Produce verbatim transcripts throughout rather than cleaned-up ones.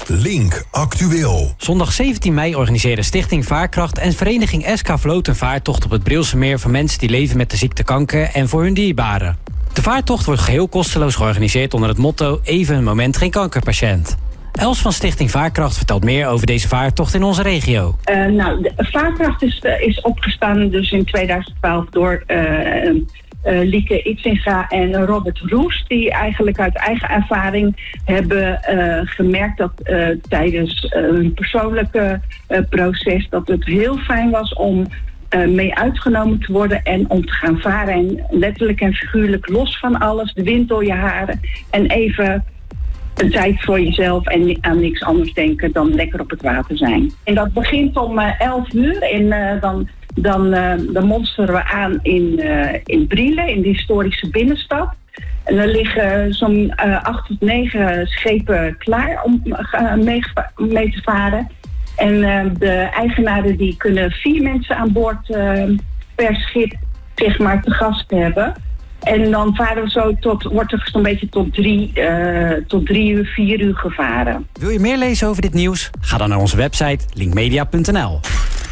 Link Actueel. Zondag zeventien mei organiseerde Stichting Vaarkracht en vereniging S K Vloot een vaartocht op het Brielse Meer voor mensen die leven met de ziekte kanker en voor hun dierbaren. De vaartocht wordt geheel kosteloos georganiseerd onder het motto Even een moment geen kankerpatiënt. Els van Stichting Vaarkracht vertelt meer over deze vaartocht in onze regio. Uh, nou, de Vaarkracht is, uh, is opgestaan dus in tweeduizend twaalf door uh, uh, Lieke Itzinga en Robert Roes, die eigenlijk uit eigen ervaring hebben uh, gemerkt dat uh, tijdens uh, hun persoonlijke uh, proces dat het heel fijn was om uh, mee uitgenomen te worden en om te gaan varen. En letterlijk en figuurlijk los van alles, de wind door je haren en even een tijd voor jezelf en aan niks anders denken dan lekker op het water zijn. En dat begint om uh, elf uur en uh, dan, dan, uh, dan monsteren we aan in, uh, in Brielle, in de historische binnenstad. En er liggen zo'n uh, acht tot negen schepen klaar om uh, mee, mee te varen. En uh, de eigenaren die kunnen vier mensen aan boord uh, per schip zeg maar te gast hebben. En dan varen we zo tot, wordt er zo'n beetje tot drie, uh, tot drie uur, vier uur gevaren. Wil je meer lezen over dit nieuws? Ga dan naar onze website linkmedia punt n l.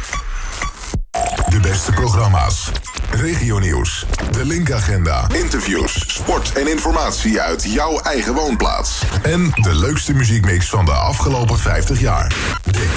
De beste programma's, regionieuws, de Link-agenda, interviews, sport en informatie uit jouw eigen woonplaats. En de leukste muziekmix van de afgelopen vijftig jaar.